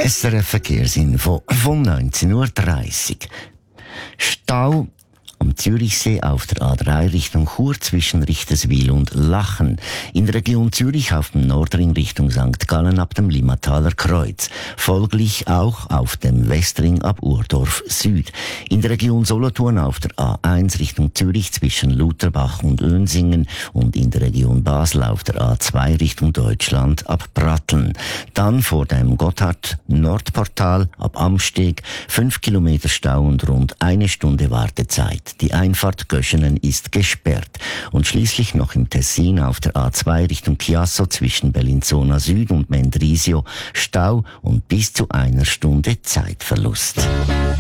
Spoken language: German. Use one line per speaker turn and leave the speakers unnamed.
SRF Verkehrsinfo von 19:30 Uhr. Stau am Zürichsee auf der A3 Richtung Chur zwischen Richterswil und Lachen. In der Region Zürich auf dem Nordring Richtung St. Gallen ab dem Limmataler Kreuz. Folglich auch auf dem Westring ab Urdorf Süd. In der Region Solothurn auf der A1 Richtung Zürich zwischen Lutherbach und Önsingen und in der Region Basel auf der A2 Richtung Deutschland ab Pratteln. Dann vor dem Gotthard-Nordportal ab Amsteg 5 Kilometer Stau und rund 1 Stunde Wartezeit. Die Einfahrt Göschenen ist gesperrt. Und schließlich noch im Tessin auf der A2 Richtung Chiasso zwischen Bellinzona Süd und Mendrisio Stau und bis zu 1 Stunde Zeitverlust.